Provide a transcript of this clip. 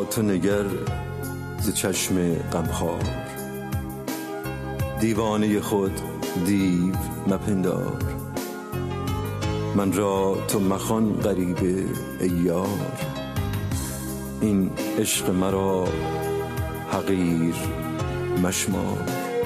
را تو نگر ز چشم غمخوار، دیوانه خود دیو مپندار. من را تو مخوان غریبه ای یار، این عشق مرا حقیر مشمار.